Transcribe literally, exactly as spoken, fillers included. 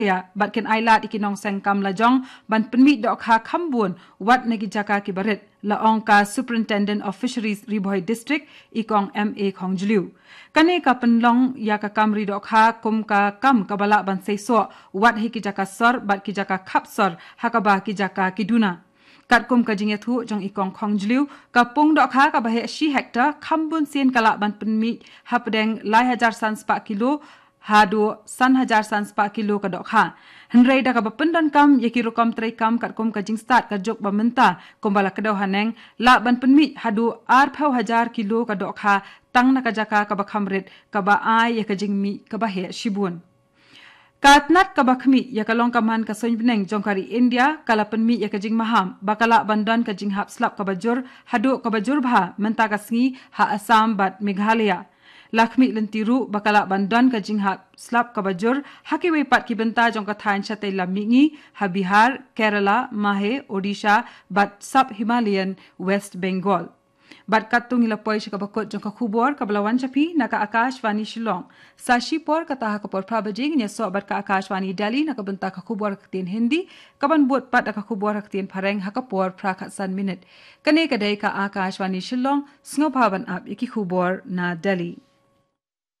ya batken ailat ikinong sengkam lajong ban penmi dok ha khambun wat negi jaka ki baret la ongka Superintendent of Fisheries Riboy District ikong M A Khongjliu kane ka penlong ya ka kamri dok ha kum ka kam kabala ban seiso wat hi ki jaka sor bat ki jaka khap sor hakaba ki jaka kiduna kat kum ka jingya thu jong ikong Khongjliu ka pung dok ha ka bahe shi hektar khambun sien kala ban penmi hapdeng lai hajar san spa kilo hadu san hajar san spa kilo ka dok ha henrei da ka bapendan kam yaki rokam trai kam kat kum ka jing start ka jok bamenta kumbala ka daw haneng la ban penmi hadu ar phau hajar kilo ka dok ha tang na ka jaka ka bakhamret ka ba ai ya ka jing mi ka ba he shibun katnat ka bakhmi ya ka long kaman ka sonbneng jongkari India kala penmi ya ka jing maham bakala bandan ka jing hap slap ka bajur hadu ka bajur bha menta ka sngi ha Assam bat Meghalaya Lakhmi lentiru bakala bandan ka jinghat slap kabajur hakiwe pat ki benta jong ka thain chate lamingi ha Bihar Kerala Mahe Odisha bat sub Himalayan West Bengal bat katung ila poi ka bakot jong ka khubor ka balawan chapi naka Akashvani Shillong sashi por ka ta ka por prabajing nya so bat ka Akashvani Delhi naka benta ka khubor ka tin Hindi kaban buat pat ka khubor ka tin phareng ha ka por prakhat san minute kane ka dai ka Akashvani Shillong sngopaban ap iki khubor na Delhi